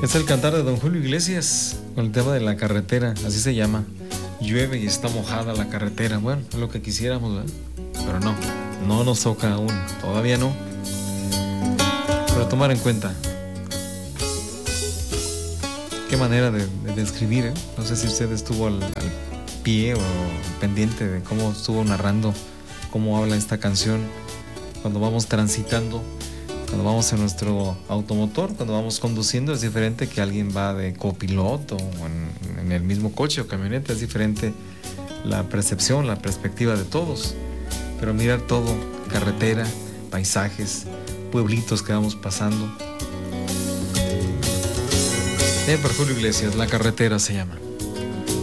Es el cantar de don Julio Iglesias con el tema de la carretera, así se llama. Llueve y está mojada la carretera. Bueno, es lo que quisiéramos, ¿verdad? Pero no nos toca aún, todavía no. Pero tomar en cuenta. Qué manera de describir, ¿eh? No sé si usted estuvo al pie o pendiente de cómo estuvo narrando, cómo habla esta canción cuando vamos transitando. Cuando vamos en nuestro automotor, cuando vamos conduciendo, es diferente que alguien va de copiloto o en el mismo coche o camioneta. Es diferente la percepción, la perspectiva de todos. Pero mirar todo, carretera, paisajes, pueblitos que vamos pasando. Por Julio Iglesias, La Carretera se llama.